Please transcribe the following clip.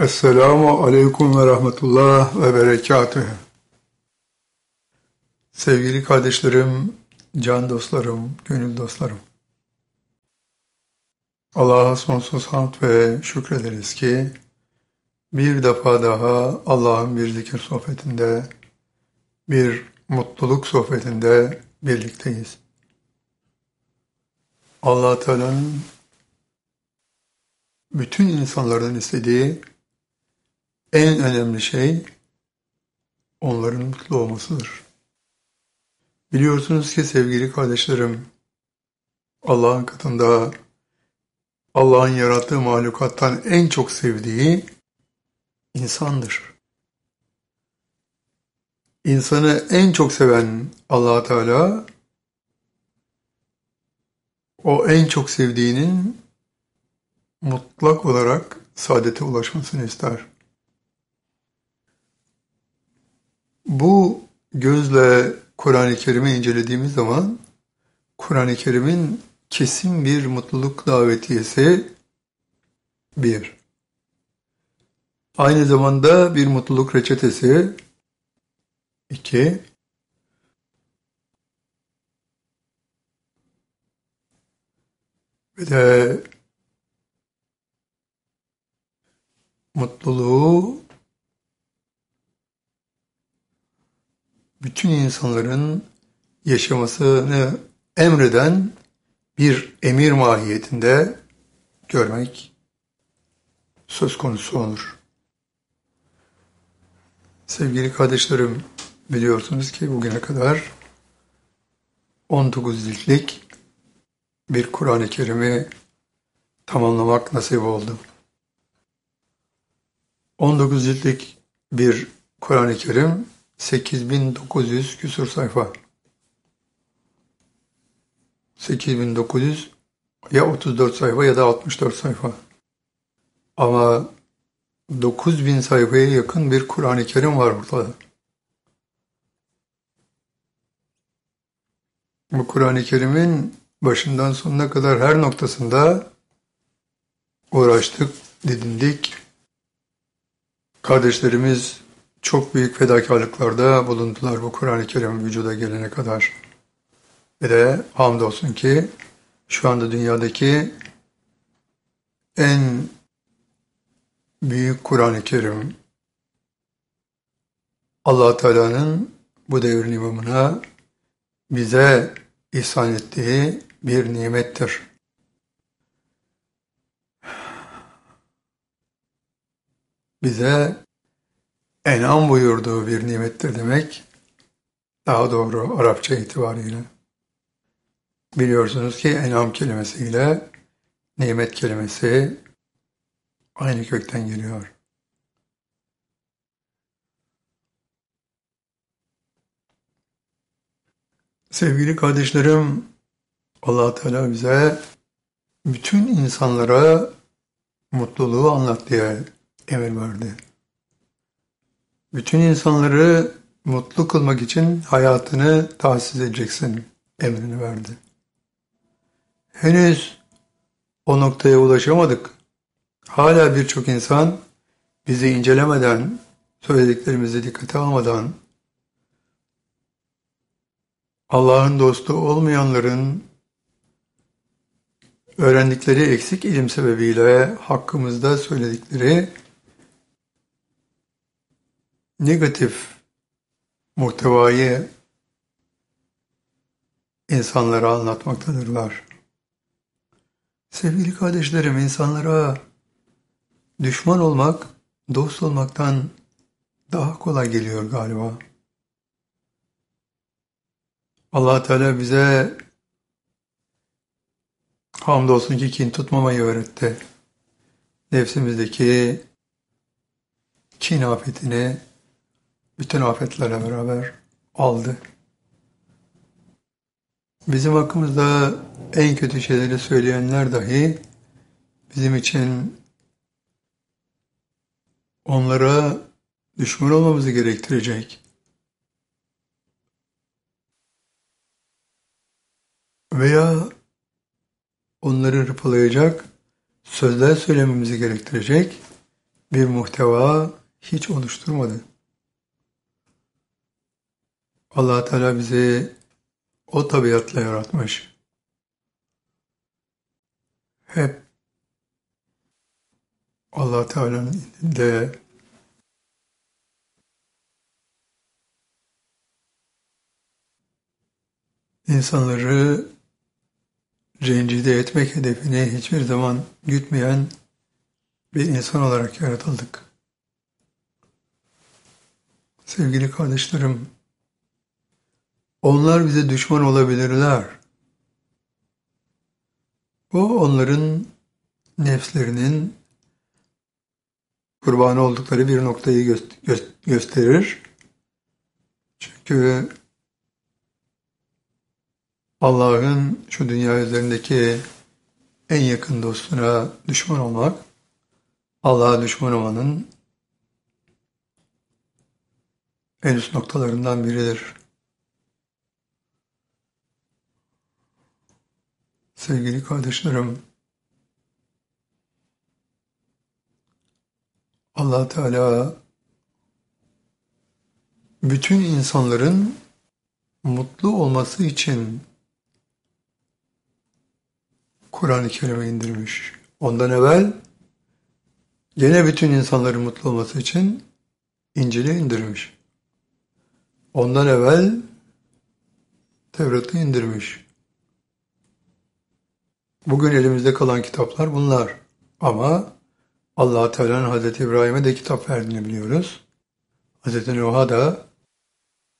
Esselamu aleyküm ve rahmetullah ve berekatühü. Sevgili kardeşlerim, can dostlarım, gönül dostlarım. Allah'a sonsuz hamd ve şükrederiz ki bir defa daha Allah'ın bir zikir sohbetinde, bir mutluluk sohbetinde birlikteyiz. Allah Teala'nın bütün insanlardan istediği en önemli şey onların mutlu olmasıdır. Biliyorsunuz ki sevgili kardeşlerim, Allah'ın katında Allah'ın yarattığı mahlukattan en çok sevdiği insandır. İnsanı en çok seven Allah Teala, o en çok sevdiğinin mutlak olarak saadete ulaşmasını ister. Bu gözle Kur'an-ı Kerim'i incelediğimiz zaman, Kur'an-ı Kerim'in kesin bir mutluluk davetiyesi bir. Aynı zamanda bir mutluluk reçetesi iki. Ve de mutluluğu bütün insanların yaşamasını emreden bir emir mahiyetinde görmek söz konusu olur. Sevgili kardeşlerim, biliyorsunuz ki bugüne kadar 19 ciltlik bir Kur'an-ı Kerim'i tamamlamak nasip oldu. 19 ciltlik bir Kur'an-ı Kerim 8900 küsur sayfa. 8900 ya 34 sayfa ya da 64 sayfa. Ama 9000 sayfaya yakın bir Kur'an-ı Kerim var burada. Bu Kur'an-ı Kerim'in başından sonuna kadar her noktasında uğraştık, didindik. Kardeşlerimiz çok büyük fedakarlıklarda bulundular bu Kur'an-ı Kerim vücuda gelene kadar. Ve de hamdolsun ki şu anda dünyadaki en büyük Kur'an-ı Kerim Allah Teala'nın bu devrin imamına bize ihsan ettiği bir nimettir. Bize en'am buyurduğu bir nimettir demek daha doğru Arapça itibariyle. Biliyorsunuz ki en'am kelimesiyle nimet kelimesi aynı kökten geliyor. Sevgili kardeşlerim, Allah Teala bize bütün insanlara mutluluğu anlat diye emir verdi. Bütün insanları mutlu kılmak için hayatını tahsis edeceksin emrini verdi. Henüz o noktaya ulaşamadık. Hala birçok insan bizi incelemeden, söylediklerimizi dikkate almadan, Allah'ın dostu olmayanların öğrendikleri eksik ilim sebebiyle hakkımızda söyledikleri negatif muhtevayı insanlara anlatmaktadırlar. Sevgili kardeşlerim, insanlara düşman olmak, dost olmaktan daha kolay geliyor galiba. Allah Teala bize hamdolsun ki kin tutmamayı öğretti. Nefsimizdeki kin afetini bütün afetlerle beraber aldı. Bizim hakkımızda en kötü şeyleri söyleyenler dahi bizim için onlara düşman olmamızı gerektirecek veya onları hırpalayacak sözler söylememizi gerektirecek bir muhteva hiç oluşturmadı. Allah Teala bizi o tabiatla yaratmış. Hep Allah Teala'nın indinde insanları rencide etmek hedefini hiçbir zaman gütmeyen bir insan olarak yaratıldık. Sevgili kardeşlerim, onlar bize düşman olabilirler. Bu onların nefslerinin kurbanı oldukları bir noktayı gösterir. Çünkü Allah'ın şu dünya üzerindeki en yakın dostuna düşman olmak, Allah'a düşman olmanın en üst noktalarından biridir. Sevgili kardeşlerim, Allah Teala bütün insanların mutlu olması için Kur'an-ı Kerim'i indirmiş. Ondan evvel gene bütün insanların mutlu olması için İncil'i indirmiş. Ondan evvel Tevrat'ı indirmiş. Bugün elimizde kalan kitaplar bunlar. Ama Allah Teala'nın Hazreti İbrahim'e de kitap verdiğini biliyoruz. Hazreti Nuh'a da